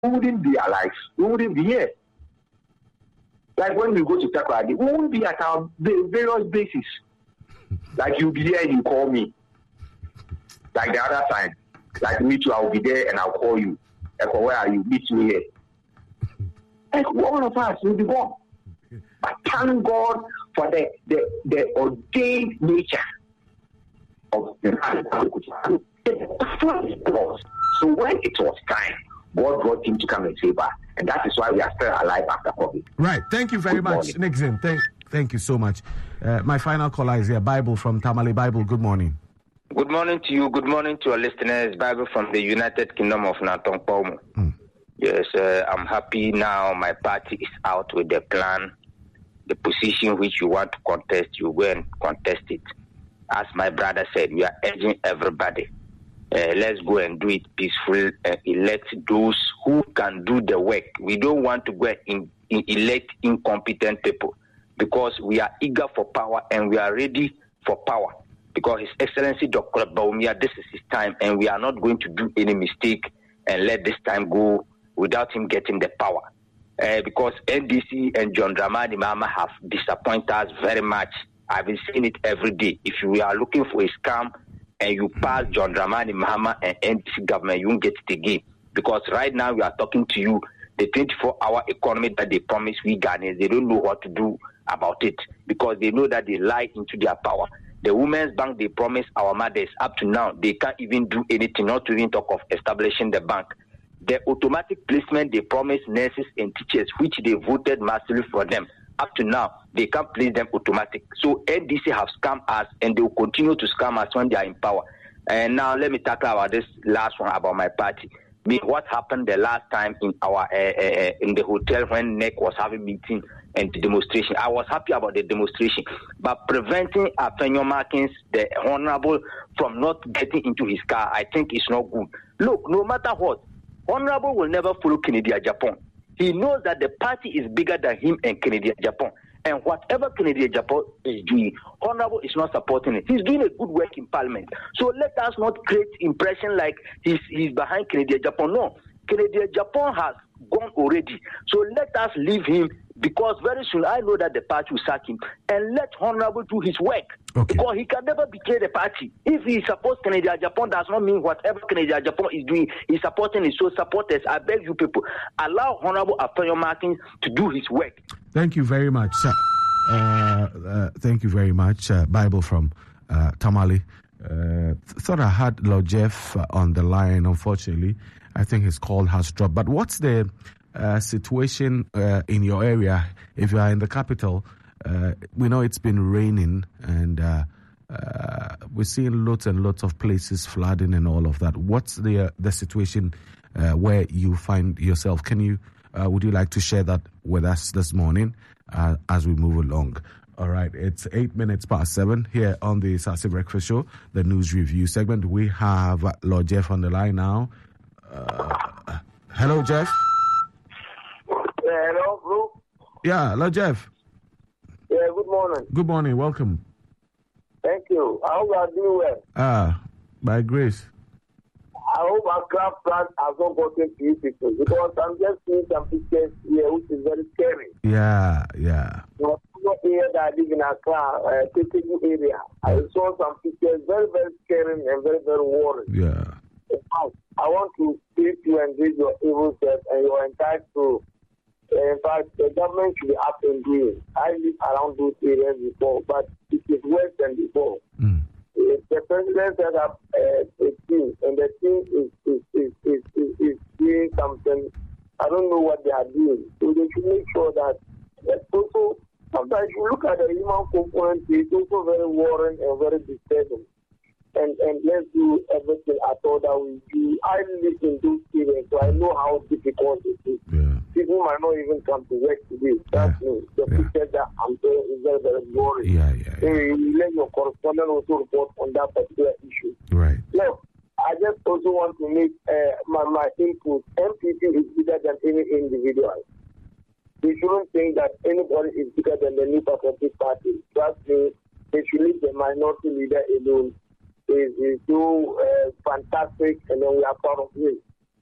wouldn't be alive. We wouldn't be here. Like when we go to Takoradi, we won't be at our various bases. Like you'll be here and you call me. Like the other time. Like me too, I'll be there and I'll call you. Like, where are you? Meet me here. Like one of us will be gone. But thank God for the ordained nature of the man. So when it was time, God brought him to come and save us. And that is why we are still alive after COVID. Right. Thank you very much, Nixon. Thank you so much. My final caller is here, Bible from Tamale. Bible, good morning. Good morning to you. Good morning to our listeners. Bible from the United Kingdom of Natongpomo. Yes, I'm happy now. My party is out with the plan. The position which you want to contest, you go and contest it. As my brother said, we are urging everybody. Let's go and do it peacefully and elect those who can do the work. We don't want to go and elect incompetent people because we are eager for power and we are ready for power. Because His Excellency Dr. Bawumia, this is his time and we are not going to do any mistake and let this time go without him getting the power. Because NDC and John Dramani Mahama have disappointed us very much. I've been seeing it every day. If you are looking for a scam and you pass John Dramani Mahama and NDC government, you won't get it again. Because right now we are talking to you, the 24-hour economy that they promise we Ghanaians, they don't know what to do about it because they know that they lie into their power. The Women's Bank they promised our mothers up to now, they can't even do anything, not to even talk of establishing the bank. The automatic placement they promised nurses and teachers, which they voted massively for them, up to now, they can't place them automatic. So NDC have scammed us and they will continue to scam us when they are in power. And now let me talk about this last one about my party. What happened the last time in our in the hotel when NEC was having meeting and the demonstration. I was happy about the demonstration, but preventing Afenyo Markins, the honorable, from not getting into his car, I think it's not good. Look, no matter what, honorable will never follow Kennedy Japan. He knows that the party is bigger than him and Kennedy Japan. And whatever Kennedy Japan is doing, Honorable is not supporting it. He's doing a good work in Parliament. So let us not create impression like he's behind Kennedy Japan. No, Kennedy Japan has gone already. So let us leave him because very soon I know that the party will sack him. And let Honorable do his work. Okay. Because he can never betray the party. If he supports Kennedy Japan, does not mean whatever Kennedy Japan is doing, he's supporting it. So supporters, I beg you people, allow Honorable Afenyo Markins to do his work. Thank you very much, sir. Thank you very much, Bible from Tamale. Thought I had Lord Jeff on the line. Unfortunately, I think his call has dropped. But what's the situation in your area? If you are in the capital, we know it's been raining and we're seeing lots and lots of places flooding and all of that. What's the situation where you find yourself? Can you? Would you like to share that with us this morning as we move along? All right, it's 7:08 here on the Sassy Breakfast Show, the news review segment. We have Lord Jeff on the line now. Hello, Jeff. Hello, bro. Yeah, Lord Jeff. Yeah, good morning. Good morning, welcome. Thank you. I hope you are doing well. By grace. I hope our craft plan has not gotten to you people because I'm just seeing some pictures here which is very scary. Yeah. Here that I live in Accra, Tetebu area. I saw some pictures very, very scary and very, very worrying. Yeah. I want to speak you and read your evil self and you are entitled to. In fact, the government should be up and doing. I lived around those areas before, but it is worse than before. The president set up a team, and the team is doing something. I don't know what they are doing. So they should make sure that also, sometimes you look at the human component, it's also very worrying and very disturbing. And let's do everything at all that we do. I live in those areas, so I know how difficult it is. Yeah. People might not even come to work today. That's me. The picture that I'm doing is very, very boring. You let your correspondent also report on that particular issue. Right. Now, I just also want to make my input. MPP is bigger than any individual. We shouldn't think that anybody is bigger than the New Patriotic Party. Trust me, they should leave the minority leader alone. Is so fantastic, and then we are proud of him.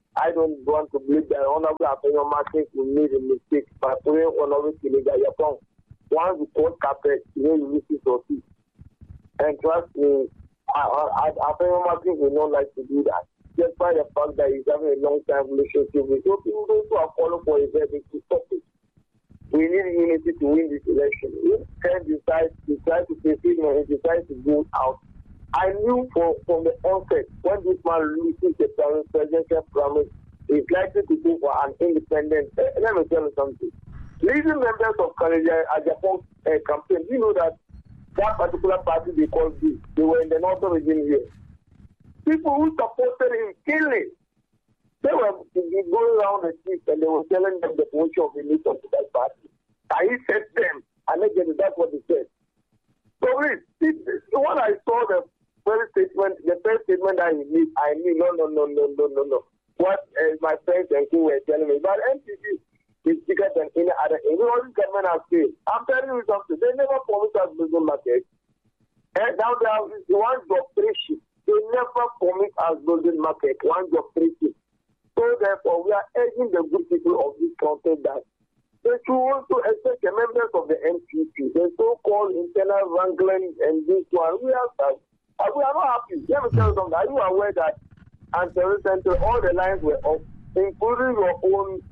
I don't want to believe that Honorable Afenyo Martins will make a mistake by putting Honorable Kiliga Yapon. Once the court carpet, you listen to it. And trust me, Afenyo Martins will not like to do that. Just by the fact that he's having a long-time relationship with so people who are following for his head to stop it. We need unity to win this election. If Ken decides to proceed and he decides to go out, I knew from the onset when this man releases the presidential promise, he's likely to go for an independent. Let me tell you something. Leading members of Canada Japan's campaign, you know that particular party they called this, they were in the northern region here. People who supported him killing, they were going around the streets and they were telling them the position of the leader of that party. And he said them, and again, that's what he said. So when I saw the first statement that he made, I knew, no. What my friends and who were telling me, but NPP is bigger than any other. All this government has failed. I'm telling you something. They never promised us building market. And now they have one job, 3 shifts. They never promised us building market, one job, 3 shifts. So therefore, we are urging the good people of this country that they should also expect the members of the NPP, the so-called internal wrangling and this one. We are not happy. Let me tell you something. Are you aware that until recently all the lines were off, including your own,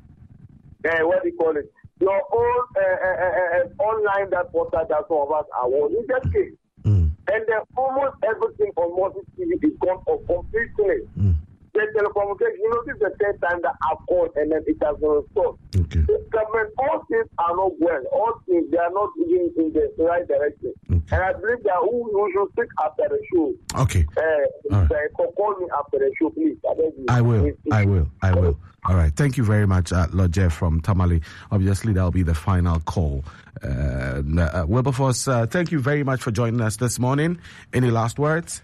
your own online that portal that some of us are on? In that case, and then almost everything on Moses TV is gone off completely. The telecommunication, this is the third time that I've called and then it has been restored. Okay. The government, all things are not well. All things, they are not even in the right direction. Okay. And I believe that we should speak after the show. Okay. Call me after the show, please. I will. All right. Thank you very much, Lord Jeff from Tamale. Obviously, that'll be the final call. Wilberforce, thank you very much for joining us this morning. Any last words?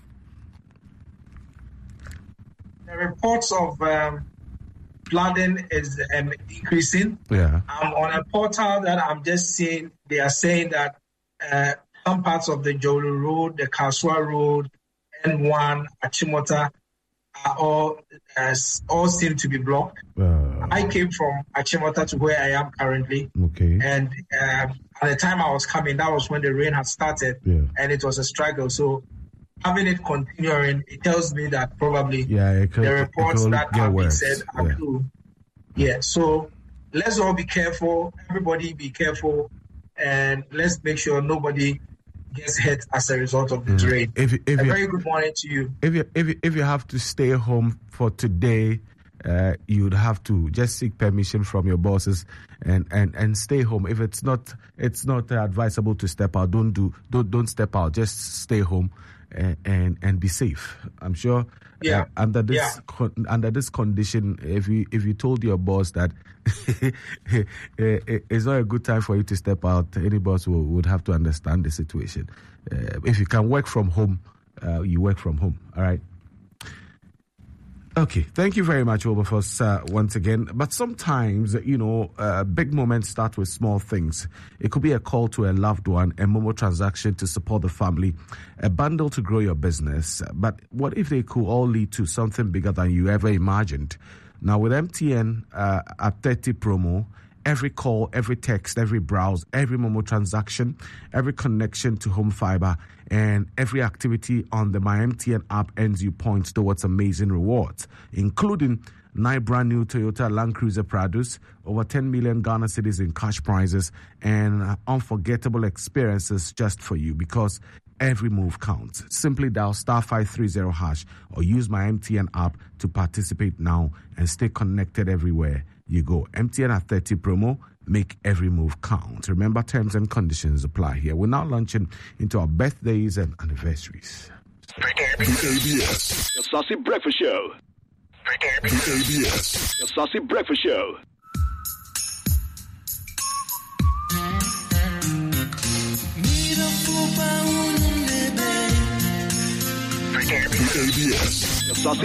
The reports of flooding is increasing. Yeah. I'm on a portal that I'm just seeing. They are saying that some parts of the Jolu Road, the Kaswa Road, N1, Achimota are all seem to be blocked. I came from Achimota to where I am currently. Okay. And at the time I was coming, that was when the rain had started, and it was a struggle. So having it continuing, it tells me that probably the reports that have been said are true. Yeah, so let's all be careful. Everybody be careful. And let's make sure nobody gets hurt as a result of the rain. Very good morning to you. If you have to stay home for today, you'd have to just seek permission from your bosses and stay home. If it's not advisable to step out, don't step out. Just stay home and be safe. I'm sure under this condition, if you told your boss that it's not a good time for you to step out, any boss would have to understand the situation. If you can work from home, you work from home. All right. Okay, thank you very much, Wilberforce, once again. But sometimes, big moments start with small things. It could be a call to a loved one, a Momo transaction to support the family, a bundle to grow your business. But what if they could all lead to something bigger than you ever imagined? Now, with MTN at 30 promo, every call, every text, every browse, every Momo transaction, every connection to home fiber, and every activity on the My MTN app earns you points towards amazing rewards, including 9 brand new Toyota Land Cruiser Prados, over 10 million Ghana cedis in cash prizes, and unforgettable experiences just for you, because every move counts. Simply dial *530# or use My MTN app to participate now and stay connected everywhere you go. MTN at 30 promo, make every move count. Remember, terms and conditions apply here. We're now launching into our birthdays and anniversaries. ABS, the Saucy Breakfast Show. ABS, the Saucy Breakfast Show. ABS, the Saucy